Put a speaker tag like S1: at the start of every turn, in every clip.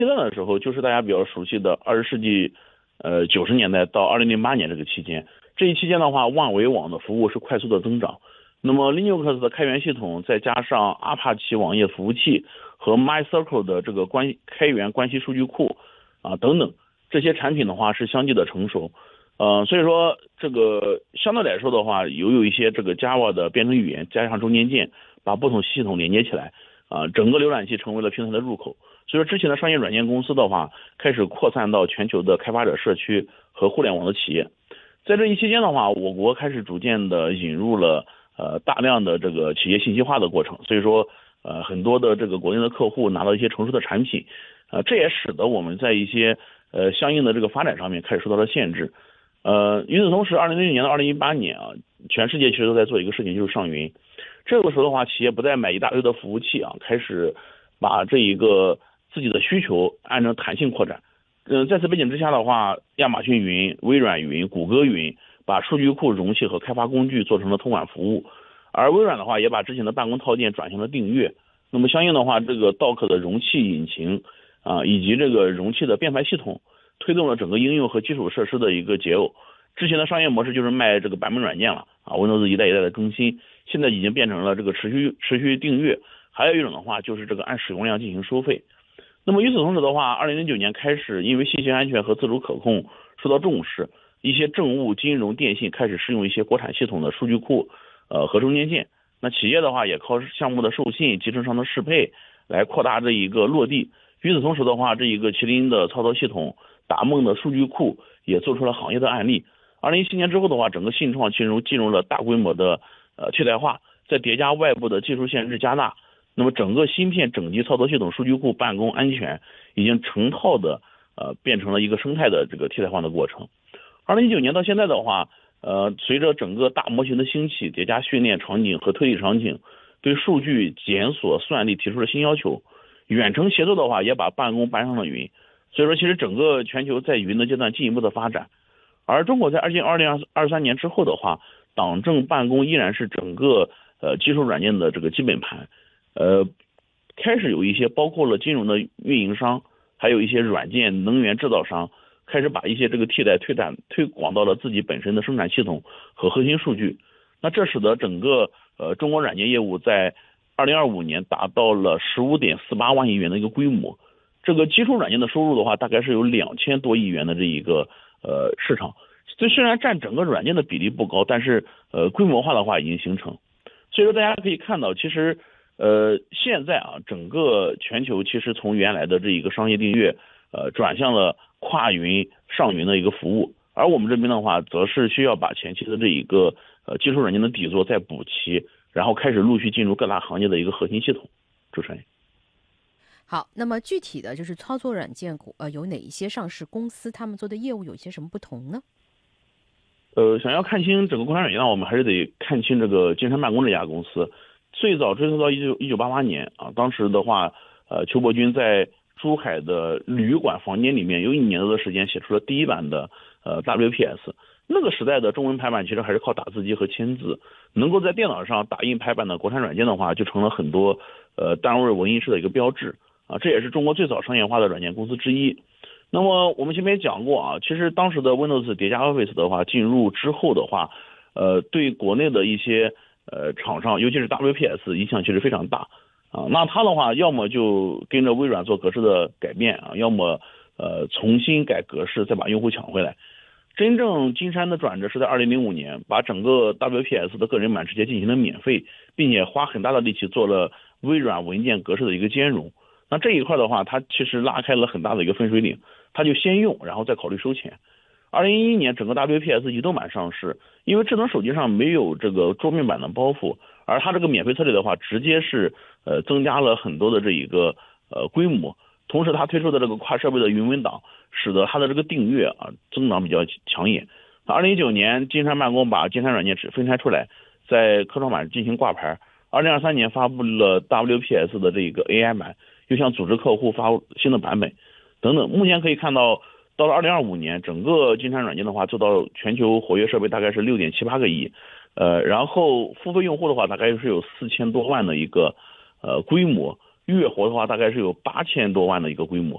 S1: 阶段的时候，就是大家比较熟悉的20世纪90年代到2008年这个期间。这一期间的话，万维网的服务是快速的增长。那么 Linux 的开源系统，再加上阿帕奇网页服务器和 MySQL 的这个开源关系数据库等等这些产品的话，是相继的成熟。所以说这个相对来说的话，有一些这个 Java 的编程语言加上中间件，把不同系统连接起来，整个浏览器成为了平台的入口。所以说之前的商业软件公司的话，开始扩散到全球的开发者社区和互联网的企业。在这一期间的话，我国开始逐渐的引入了大量的这个企业信息化的过程。所以说很多的这个国内的客户拿到一些成熟的产品，这也使得我们在一些相应的这个发展上面开始受到了限制。与此同时，2006年到2018年全世界其实都在做一个事情，就是上云。这个时候的话，企业不再买一大堆的服务器开始把这一个自己的需求按照弹性扩展。在此背景之下的话，亚马逊云、微软云、谷歌云把数据库、容器和开发工具做成了通管服务，而微软的话也把之前的办公套件转向了订阅。那么相应的话，这个 Docker 的容器引擎以及这个容器的编排系统，推动了整个应用和基础设施的一个解耦。之前的商业模式就是卖这个版本软件了Windows 一代一代的更新，现在已经变成了这个持续订阅。还有一种的话就是这个按使用量进行收费。那么与此同时的话，2009年开始，因为信息安全和自主可控受到重视，一些政务、金融、电信开始使用一些国产系统的数据库和中间件。那企业的话也靠项目的授信、集成商的适配来扩大这一个落地。与此同时的话，这一个麒麟的操作系统、达梦的数据库也做出了行业的案例。2017年之后的话，整个信创进入了大规模的替代化，再叠加外部的技术限制加大，那么整个芯片整机操作系统、数据库、办公安全已经成套的变成了一个生态的这个替代化的过程。2019年到现在的话，随着整个大模型的兴起，叠加训练场景和推理场景，对数据检索算力提出了新要求。远程协作的话，也把办公搬上了云。所以说，其实整个全球在云的阶段进一步的发展。而中国在2023年之后的话，党政办公依然是整个技术软件的这个基本盘。开始有一些包括了金融的运营商，还有一些软件能源制造商，开始把一些这个替代推广到了自己本身的生产系统和核心数据。那这使得整个中国软件业务在2025年达到了15.48万亿元的一个规模。这个基础软件的收入的话，大概是有2000多亿元的这一个市场。这虽然占整个软件的比例不高，但是规模化的话已经形成。所以说大家可以看到，其实现在整个全球其实从原来的这一个商业订阅转向了跨云上云的一个服务。而我们这边的话，则是需要把前期的这一个基础软件的底座再补齐，然后开始陆续进入各大行业的一个核心系统。主持人。
S2: 好，那么具体的就是操作软件有哪一些上市公司，他们做的业务有些什么不同呢？
S1: 想要看清整个国产软件，我们还是得看清这个金山办公这家公司。最早追溯到1988年当时的话，邱伯钧在珠海的旅馆房间里面有1年多的时间写出了第一版的WPS。那个时代的中文排版其实还是靠打字机和签字，能够在电脑上打印排版的国产软件的话，就成了很多单位文印式的一个标志这也是中国最早商业化的软件公司之一。那么我们前面也讲过其实当时的 Windows 叠加 Office 的话进入之后的话，对国内的一些厂商，尤其是 WPS 影响其实非常大那它的话要么就跟着微软做格式的改变要么重新改格式再把用户抢回来。真正金山的转折是在2005年，把整个 WPS 的个人版直接进行了免费，并且花很大的力气做了微软文件格式的一个兼容。那这一块的话，它其实拉开了很大的一个分水岭，它就先用，然后再考虑收钱。2011年整个 WPS 移动版上市，因为智能手机上没有这个桌面版的包袱，而它这个免费策略的话，直接是增加了很多的这一个规模。同时它推出的这个跨设备的云文档，使得它的这个订阅增长比较抢眼。2019年金山办公把金山软件分拆出来，在科创板进行挂牌。2023年发布了 WPS 的这个 AI 版，又向组织客户发新的版本等等。目前可以看到，到了2025年，整个金山软件的话做到全球活跃设备大概是6.78个亿，然后付费用户的话大概是有4000多万的一个规模，月活的话大概是有8000多万的一个规模。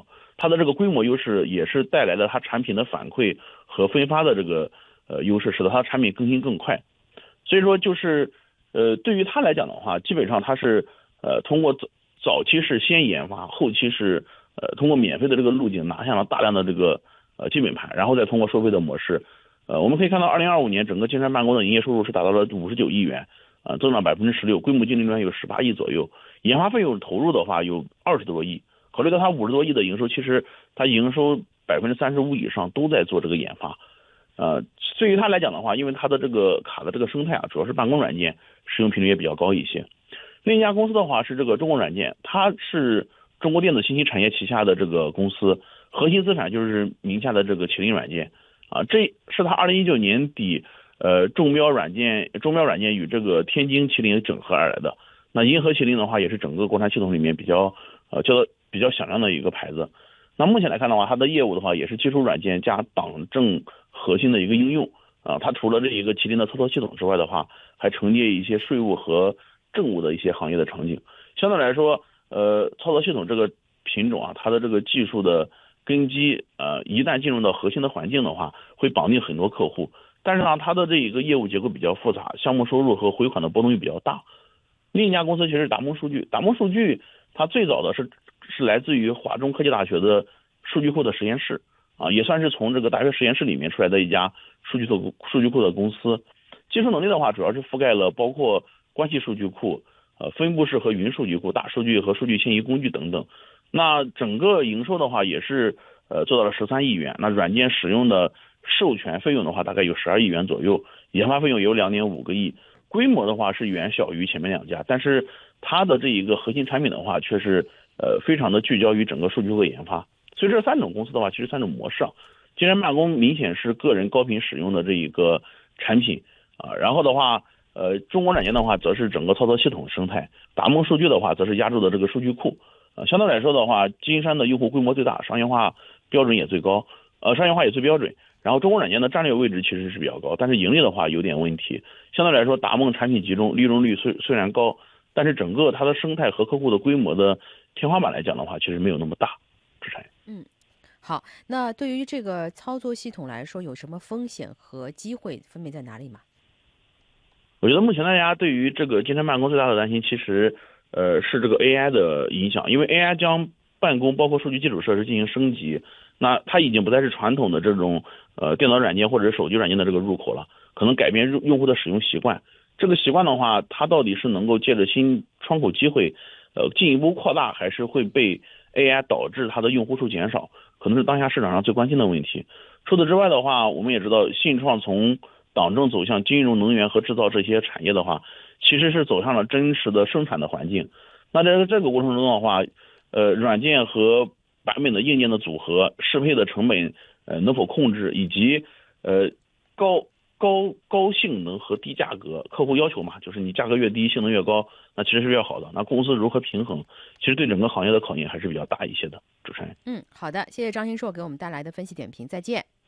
S1: 它的这个规模优势也是带来了它产品的反馈和分发的这个优势，使得它产品更新更快。所以说就是对于它来讲的话，基本上它是通过早期是先研发，后期是通过免费的这个路径拿下了大量的这个基本盘，然后再通过收费的模式。我们可以看到2025年整个金山办公的营业收入是达到了59亿元，增长16%，规模净利润有18亿左右，研发费用投入的话有20多亿。考虑到它50多亿的营收，其实它营收35%以上都在做这个研发。对于它来讲的话，因为它的这个卡的这个生态主要是办公软件，使用频率也比较高一些。另一家公司的话是这个中国软件，它是中国电子信息产业旗下的这个公司，核心资产就是名下的这个麒麟软件。这是它2019年底中标软件与这个天津麒麟整合而来的。那银河麒麟的话也是整个国产系统里面比较响亮的一个牌子。那目前来看的话，它的业务的话也是基础软件加党政核心的一个应用。它除了这一个麒麟的操作系统之外的话，还承接一些税务和政务的一些行业的场景。相对来说，操作系统这个品种它的这个技术的根基，一旦进入到核心的环境的话，会绑定很多客户。但是呢，它的这一个业务结构比较复杂，项目收入和回款的波动率比较大。另一家公司其实是达蒙数据，达蒙数据它最早的是来自于华中科技大学的数据库的实验室，也算是从这个大学实验室里面出来的一家数据库的公司。技术能力的话，主要是覆盖了包括关系数据库、分布式和云数据库、大数据和数据迁移工具等等。那整个营收的话也是做到了13亿元。那软件使用的授权费用的话大概有12亿元左右，研发费用有2.5个亿。规模的话是远小于前面两家，但是它的这一个核心产品的话却是非常的聚焦于整个数据库研发。所以这3种公司的话，其实3种模式金山办公明显是个人高频使用的这一个产品然后的话中国软件的话则是整个操作系统生态，达蒙数据的话则是压住的这个数据库。相对来说的话，金山的用户规模最大，商业化标准也最高，商业化也最标准。然后中国软件的战略位置其实是比较高，但是盈利的话有点问题。相对来说，达蒙产品集中，利润率虽然高，但是整个它的生态和客户的规模的天花板来讲的话，其实没有那么大。
S2: 好，那对于这个操作系统来说，有什么风险和机会分别在哪里吗？
S1: 我觉得目前大家对于这个金山办公最大的担心，其实是这个 AI 的影响，因为 AI 将办公包括数据基础设施进行升级，那它已经不再是传统的这种电脑软件或者是手机软件的这个入口了，可能改变用户的使用习惯。这个习惯的话，它到底是能够借着新窗口机会进一步扩大，还是会被 AI 导致它的用户数减少，可能是当下市场上最关心的问题。除此之外的话，我们也知道信创从党政走向金融、能源和制造这些产业的话，其实是走向了真实的生产的环境。那在这个过程中的话，软件和版本的硬件的组合、适配的成本能否控制，以及高性能和低价格，客户要求嘛，就是你价格越低，性能越高，那其实是越好的。那公司如何平衡，其实对整个行业的考验还是比较大一些的。主持人，
S2: 好的，谢谢张新硕给我们带来的分析点评，再见。